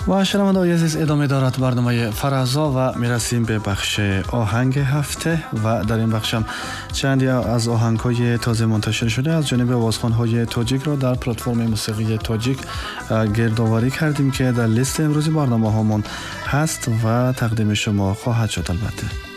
و شنوندگان عزیز ادامه دارد برنامه فرازا و میرسیم به بخش آهنگ هفته و در این بخش هم چندی از آهنگ‌های تازه منتشر شده از جانب آوازخوان‌های تاجیک را در پلتفرم موسیقی تاجیک گردآوری کردیم که در لیست امروزی برنامه‌هامون هست و تقدیم شما خواهد شد. البته